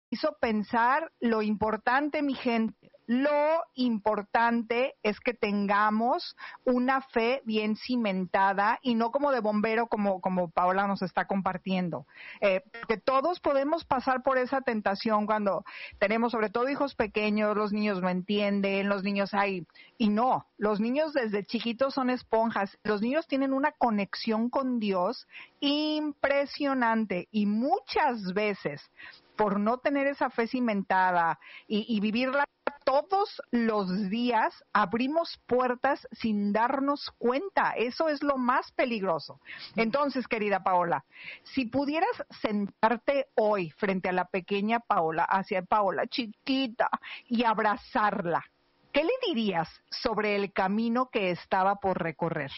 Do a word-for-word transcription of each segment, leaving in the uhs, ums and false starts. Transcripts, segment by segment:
hizo pensar lo importante, mi gente. Lo importante es que tengamos una fe bien cimentada y no como de bombero como, como Paola nos está compartiendo. Eh, porque todos podemos pasar por esa tentación cuando tenemos sobre todo hijos pequeños, los niños no entienden, los niños hay... Y no, los niños desde chiquitos son esponjas. Los niños tienen una conexión con Dios impresionante y muchas veces por no tener esa fe cimentada y, y vivirla todos los días, abrimos puertas sin darnos cuenta. Eso es lo más peligroso. Entonces, querida Paola, si pudieras sentarte hoy frente a la pequeña Paola, hacia Paola chiquita, y abrazarla, ¿qué le dirías sobre el camino que estaba por recorrer?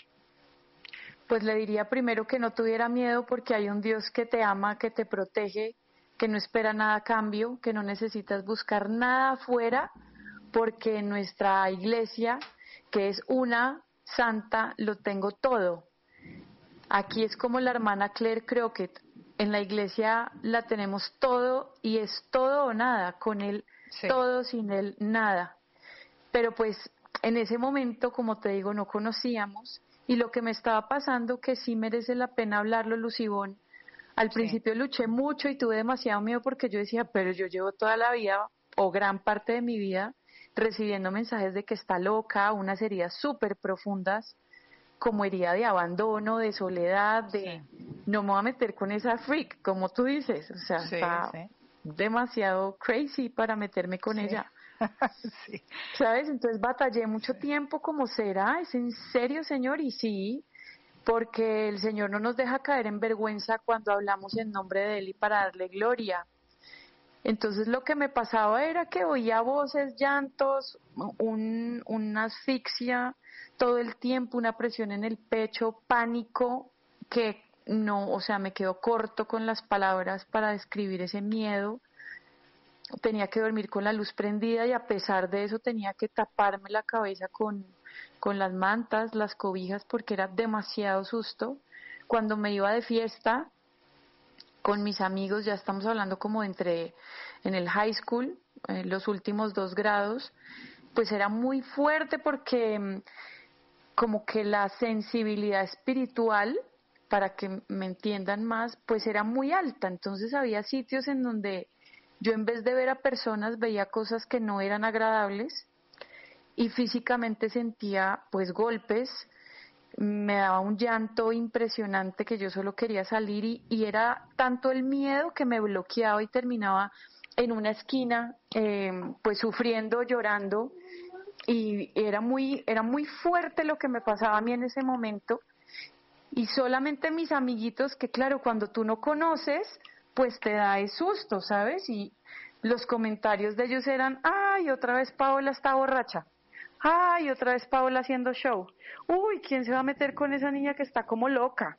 Pues le diría primero que no tuviera miedo porque hay un Dios que te ama, que te protege, que no espera nada a cambio, que no necesitas buscar nada afuera, porque en nuestra iglesia, que es una santa, lo tengo todo. Aquí es como la hermana Claire Crockett, en la iglesia la tenemos todo y es todo o nada, con él sí. Todo, sin él nada. Pero pues en ese momento, como te digo, no conocíamos y lo que me estaba pasando, que sí merece la pena hablarlo, Lucibón. Al principio sí. Luché mucho y tuve demasiado miedo porque yo decía, pero yo llevo toda la vida o gran parte de mi vida recibiendo mensajes de que está loca, unas heridas súper profundas, como herida de abandono, de soledad, de sí. no me voy a meter con esa freak, como tú dices, o sea, sí, está sí. demasiado crazy para meterme con sí. ella. sí. ¿Sabes? Entonces batallé mucho sí. tiempo como, ¿será? ¿Es en serio, Señor? Y sí, porque el Señor no nos deja caer en vergüenza cuando hablamos en nombre de Él y para darle gloria. Entonces lo que me pasaba era que oía voces, llantos, un, una asfixia todo el tiempo, una presión en el pecho, pánico, que no, o sea, me quedo corto con las palabras para describir ese miedo. Tenía que dormir con la luz prendida y a pesar de eso tenía que taparme la cabeza con, con las mantas, las cobijas, porque era demasiado susto. Cuando me iba de fiesta con mis amigos, ya estamos hablando como entre en el high school, en los últimos dos grados, pues era muy fuerte porque como que la sensibilidad espiritual, para que me entiendan más, pues era muy alta. Entonces había sitios en donde yo en vez de ver a personas veía cosas que no eran agradables y físicamente sentía pues golpes, me daba un llanto impresionante que yo solo quería salir y, y era tanto el miedo que me bloqueaba y terminaba en una esquina eh, pues sufriendo, llorando y era muy, era muy fuerte lo que me pasaba a mí en ese momento y solamente mis amiguitos que claro cuando tú no conoces pues te da el susto, ¿sabes? Y los comentarios de ellos eran, ay, otra vez Paola está borracha. Ay, otra vez Paola haciendo show. Uy, ¿quién se va a meter con esa niña que está como loca?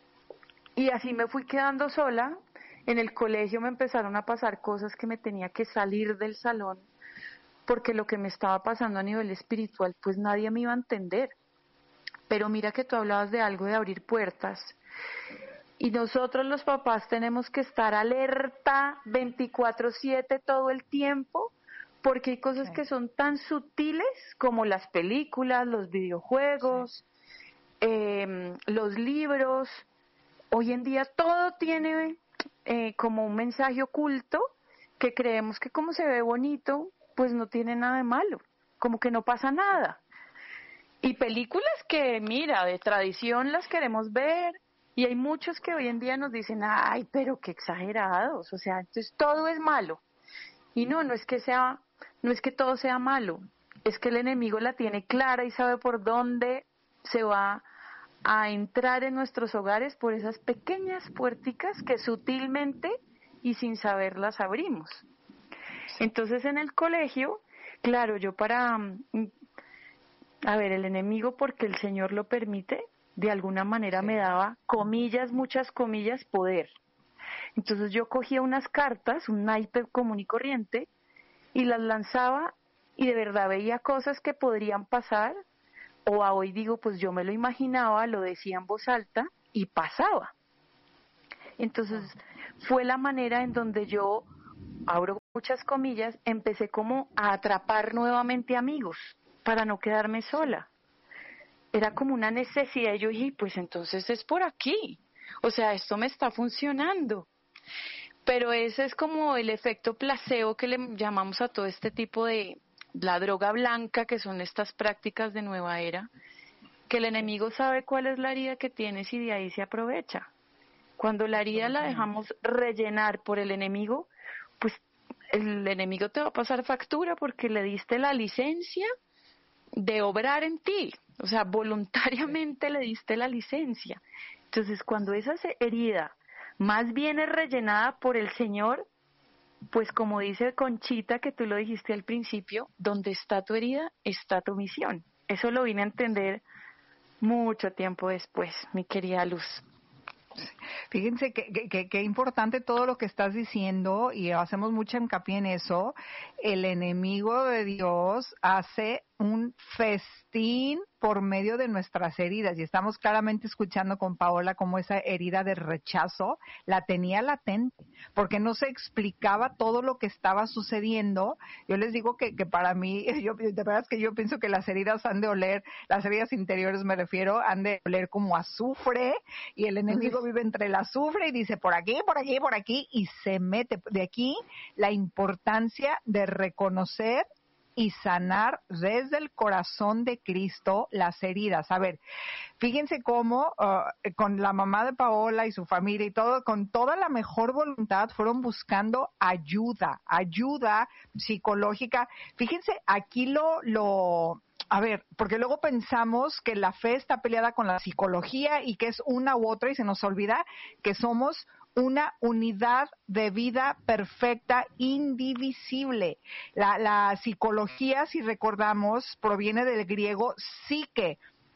Y así me fui quedando sola. En el colegio me empezaron a pasar cosas que me tenía que salir del salón, porque lo que me estaba pasando a nivel espiritual, pues nadie me iba a entender. Pero mira que tú hablabas de algo de abrir puertas. Y nosotros los papás tenemos que estar alerta veinticuatro siete todo el tiempo, porque hay cosas sí. que son tan sutiles como las películas, los videojuegos, sí. eh, los libros. Hoy en día todo tiene eh, como un mensaje oculto que creemos que como se ve bonito, pues no tiene nada de malo, como que no pasa nada. Y películas que, mira, de tradición las queremos ver. Y hay muchos que hoy en día nos dicen, ay, pero qué exagerados, o sea, entonces todo es malo. Y no, no es que sea, no es que todo sea malo, es que el enemigo la tiene clara y sabe por dónde se va a entrar en nuestros hogares por esas pequeñas puerticas que sutilmente y sin saberlas abrimos. Entonces en el colegio, claro, yo para, a ver, el enemigo porque el Señor lo permite, de alguna manera sí. me daba, comillas, muchas comillas, poder. Entonces yo cogía unas cartas, un naipe común y corriente, y las lanzaba y de verdad veía cosas que podrían pasar, o a hoy digo, pues yo me lo imaginaba, lo decía en voz alta y pasaba. Entonces fue la manera en donde yo abro muchas comillas, empecé como a atrapar nuevamente amigos para no quedarme sola. Era como una necesidad y yo dije, pues entonces es por aquí. O sea, esto me está funcionando. Pero ese es como el efecto placebo que le llamamos a todo este tipo de la droga blanca, que son estas prácticas de nueva era, que el enemigo sabe cuál es la herida que tienes y de ahí se aprovecha. Cuando la herida la dejamos rellenar por el enemigo, pues el enemigo te va a pasar factura porque le diste la licencia de obrar en ti, o sea, voluntariamente le diste la licencia. Entonces, cuando esa herida más bien es rellenada por el Señor, pues como dice Conchita, que tú lo dijiste al principio, donde está tu herida, está tu misión. Eso lo vine a entender mucho tiempo después, mi querida Luz. Fíjense que, que, que importante todo lo que estás diciendo y hacemos mucha hincapié en eso. El enemigo de Dios hace un festín por medio de nuestras heridas y estamos claramente escuchando con Paola cómo esa herida de rechazo la tenía latente porque no se explicaba todo lo que estaba sucediendo. Yo les digo que, que para mí, yo, de verdad es que yo pienso que las heridas han de oler, las heridas interiores me refiero, han de oler como azufre y el enemigo vive entre el azufre y dice por aquí, por aquí, por aquí y se mete. De aquí la importancia de reconocer y sanar desde el corazón de Cristo las heridas. A ver, fíjense cómo uh, con la mamá de Paola y su familia y todo, con toda la mejor voluntad fueron buscando ayuda, ayuda psicológica. Fíjense, aquí lo, lo, a ver, porque luego pensamos que la fe está peleada con la psicología y que es una u otra y se nos olvida que somos una unidad de vida perfecta, indivisible. La, la psicología, si recordamos, proviene del griego psique.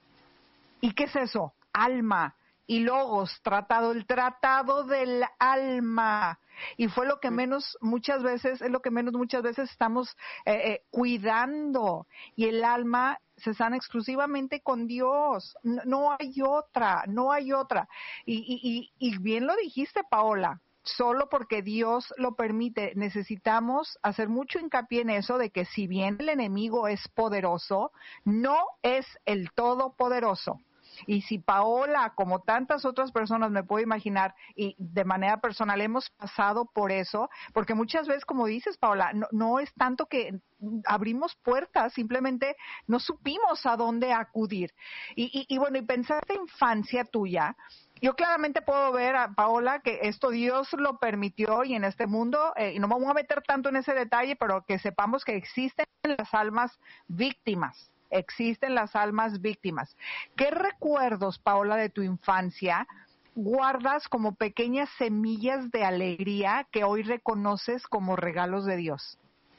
¿Y qué es eso? Alma. Y logos, tratado, el tratado del alma. Y fue lo que menos muchas veces, es lo que menos muchas veces estamos eh, eh, cuidando. Y el alma se sana exclusivamente con Dios. No, no hay otra, no hay otra. Y, y, y, y bien lo dijiste, Paola. Solo porque Dios lo permite, necesitamos hacer mucho hincapié en eso de que si bien el enemigo es poderoso, no es el todopoderoso. Y si Paola, como tantas otras personas me puedo imaginar, y de manera personal hemos pasado por eso, porque muchas veces, como dices, Paola, no, no es tanto que abrimos puertas, simplemente no supimos a dónde acudir. Y, y, y bueno, y pensar en la infancia tuya, yo claramente puedo ver a Paola que esto Dios lo permitió y en este mundo, eh, y no me voy a meter tanto en ese detalle, pero que sepamos que existen las almas víctimas. Existen las almas víctimas. ¿Qué recuerdos, Paola, de tu infancia guardas como pequeñas semillas de alegría que hoy reconoces como regalos de Dios?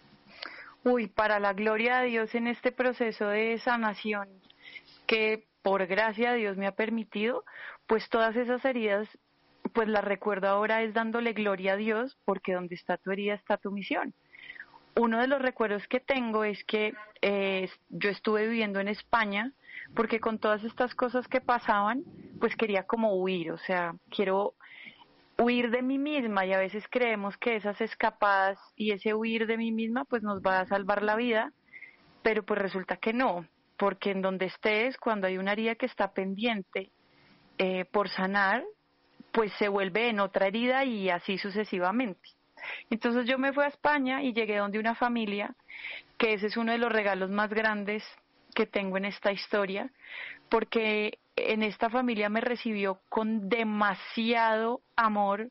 Uy, para la gloria de Dios en este proceso de sanación que por gracia de Dios me ha permitido, pues todas esas heridas, pues las recuerdo ahora es dándole gloria a Dios, porque donde está tu herida está tu misión. Uno de los recuerdos que tengo es que eh, yo estuve viviendo en España porque con todas estas cosas que pasaban, pues quería como huir, o sea, quiero huir de mí misma y a veces creemos que esas escapadas y ese huir de mí misma pues nos va a salvar la vida, pero pues resulta que no, porque en donde estés, cuando hay una herida que está pendiente eh, por sanar, pues se vuelve en otra herida y así sucesivamente. Entonces yo me fui a España y llegué donde una familia, que ese es uno de los regalos más grandes que tengo en esta historia, porque en esta familia me recibió con demasiado amor.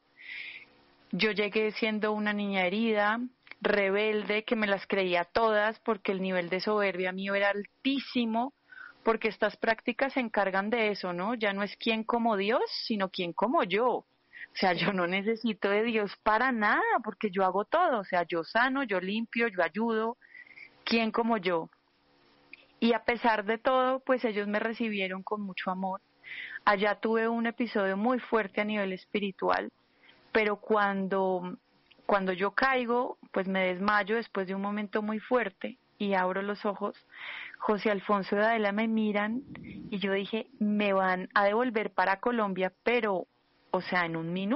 Yo llegué siendo una niña herida, rebelde, que me las creía todas porque el nivel de soberbia mío era altísimo, porque estas prácticas se encargan de eso, ¿no? Ya no es quién como Dios, sino quién como yo. O sea, yo no necesito de Dios para nada, porque yo hago todo. O sea, yo sano, yo limpio, yo ayudo. ¿Quién como yo? Y a pesar de todo, pues ellos me recibieron con mucho amor. Allá tuve un episodio muy fuerte a nivel espiritual, pero cuando, cuando yo caigo, pues me desmayo después de un momento muy fuerte y abro los ojos. José Alfonso y Adela me miran y yo dije, me van a devolver para Colombia, pero... o sea, en un minuto.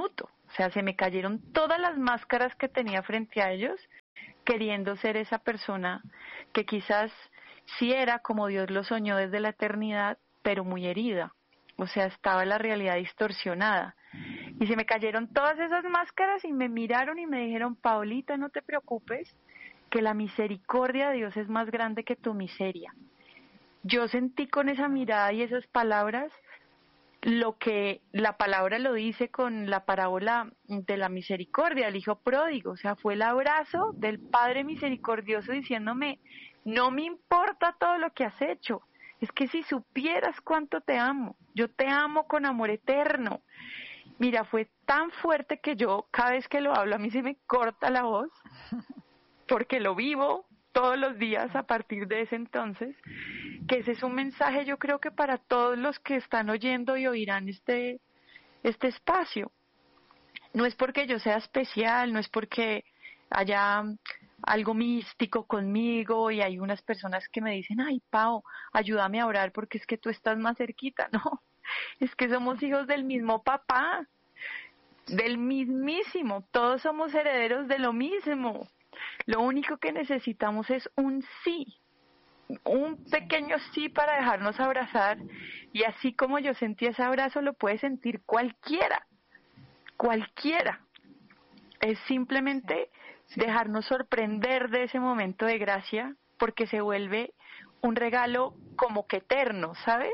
O sea, se me cayeron todas las máscaras que tenía frente a ellos, queriendo ser esa persona que quizás sí era como Dios lo soñó desde la eternidad, pero muy herida. O sea, estaba la realidad distorsionada. Y se me cayeron todas esas máscaras y me miraron y me dijeron, Paolita, no te preocupes, que la misericordia de Dios es más grande que tu miseria. Yo sentí con esa mirada y esas palabras lo que la palabra lo dice con la parábola de la misericordia, el hijo pródigo. O sea, fue el abrazo del Padre misericordioso diciéndome, no me importa todo lo que has hecho, es que si supieras cuánto te amo, yo te amo con amor eterno. Mira, fue tan fuerte que yo cada vez que lo hablo a mí se me corta la voz, porque lo vivo todos los días a partir de ese entonces, que ese es un mensaje yo creo que para todos los que están oyendo y oirán este, este espacio. No es porque yo sea especial, no es porque haya algo místico conmigo y hay unas personas que me dicen, ay Pao, ayúdame a orar porque es que tú estás más cerquita. No, es que somos hijos del mismo papá, del mismísimo, todos somos herederos de lo mismo. Lo único que necesitamos es un sí, un pequeño sí para dejarnos abrazar, y así como yo sentí ese abrazo lo puede sentir cualquiera, cualquiera. Es simplemente sí, sí. dejarnos sorprender de ese momento de gracia, porque se vuelve un regalo como que eterno, ¿sabes?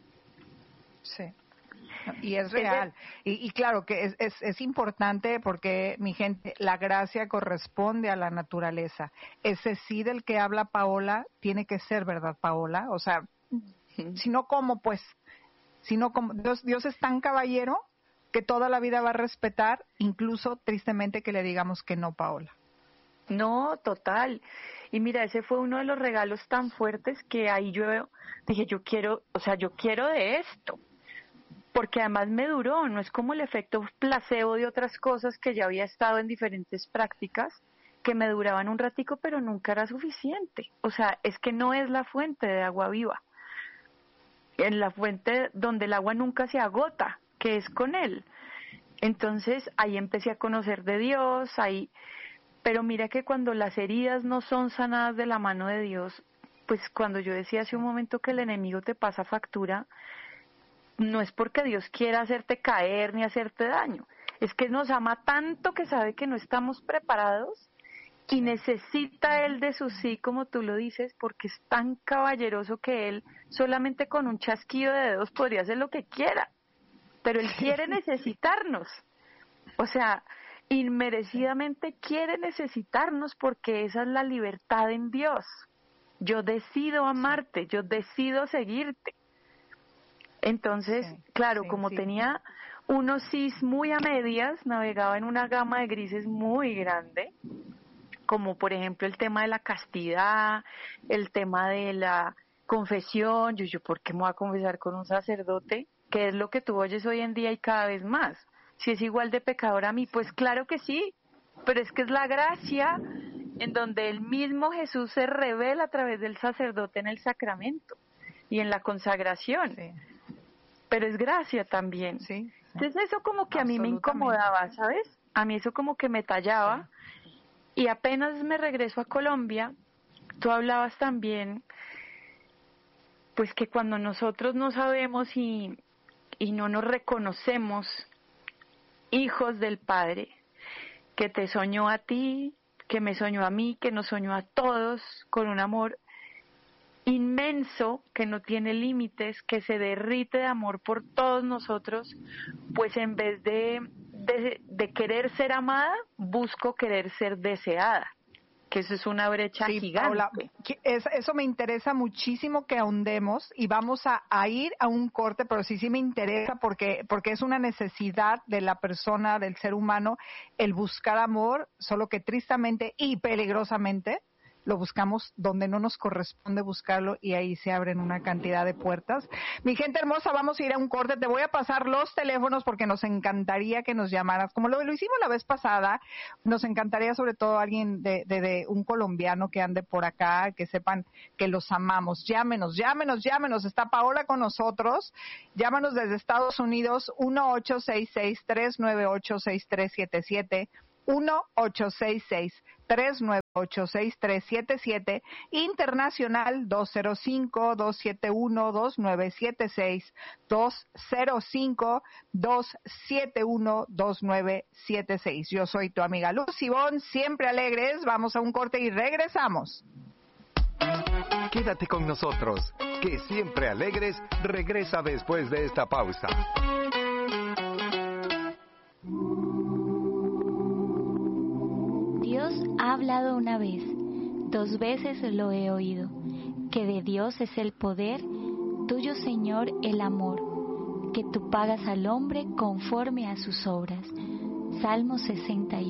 Sí. Y es real. Y, y claro que es, es, es importante porque, mi gente, la gracia corresponde a la naturaleza. Ese sí del que habla Paola tiene que ser, ¿verdad, Paola? O sea, uh-huh. si no, ¿cómo pues? Si no, ¿cómo? Dios, Dios es tan caballero que toda la vida va a respetar, incluso tristemente que le digamos que no, Paola. No, total. Y mira, ese fue uno de los regalos tan fuertes que ahí yo dije, yo quiero, o sea, yo quiero de esto. Porque además me duró, no es como el efecto placebo de otras cosas que ya había estado en diferentes prácticas, que me duraban un ratico, pero nunca era suficiente. O sea, es que no es la fuente de agua viva. En la fuente donde el agua nunca se agota, que es con Él. Entonces ahí empecé a conocer de Dios, ahí... pero mira que cuando las heridas no son sanadas de la mano de Dios, pues cuando yo decía hace un momento que el enemigo te pasa factura, no es porque Dios quiera hacerte caer ni hacerte daño, es que nos ama tanto que sabe que no estamos preparados y necesita Él de su sí, como tú lo dices, porque es tan caballeroso que Él solamente con un chasquido de dedos podría hacer lo que quiera, pero Él quiere necesitarnos, o sea, inmerecidamente quiere necesitarnos porque esa es la libertad en Dios. Yo decido amarte, yo decido seguirte. Entonces, sí, claro, sí, como sí. tenía unos sís muy a medias, navegaba en una gama de grises muy grande, como por ejemplo el tema de la castidad, el tema de la confesión. Yo, yo, ¿por qué me voy a confesar con un sacerdote? ¿Qué es lo que tú oyes hoy en día y cada vez más? Si es igual de pecador a mí, pues claro que sí, pero es que es la gracia en donde el mismo Jesús se revela a través del sacerdote en el sacramento y en la consagración. Sí. Pero es gracia también. Sí, sí. Entonces eso como que a mí me incomodaba, ¿sabes? A mí eso como que me tallaba. Sí. Y apenas me regreso a Colombia, tú hablabas también, pues que cuando nosotros no sabemos y, y no nos reconocemos hijos del Padre, que te soñó a ti, que me soñó a mí, que nos soñó a todos con un amor inmenso, que no tiene límites, que se derrite de amor por todos nosotros, pues en vez de, de, de querer ser amada, busco querer ser deseada, que eso es una brecha sí, gigante. Paola, eso me interesa muchísimo que ahondemos y vamos a, a ir a un corte, pero sí, sí me interesa porque, porque es una necesidad de la persona, del ser humano, el buscar amor, solo que tristemente y peligrosamente lo buscamos donde no nos corresponde buscarlo y ahí se abren una cantidad de puertas. Mi gente hermosa, vamos a ir a un corte. Te voy a pasar los teléfonos porque nos encantaría que nos llamaras. Como lo, lo hicimos la vez pasada, nos encantaría sobre todo alguien de, de, de un colombiano que ande por acá, que sepan que los amamos. Llámenos, llámenos, llámenos. Está Paola con nosotros. Llámanos desde Estados Unidos, uno ocho seis seis, tres nueve ocho, seis tres siete siete. uno ocho seis seis, tres nueve ocho, seis tres siete siete, internacional dos cero cinco, dos siete uno, dos nueve siete seis, dos cero cinco, dos siete uno, dos nueve siete seis. Yo soy tu amiga Luz Ivonne, siempre alegres. Vamos a un corte y regresamos. Quédate con nosotros, que siempre alegres regresa después de esta pausa. Dios ha hablado una vez, dos veces lo he oído, que de Dios es el poder, tuyo Señor el amor, que tú pagas al hombre conforme a sus obras. Salmo sesenta y uno.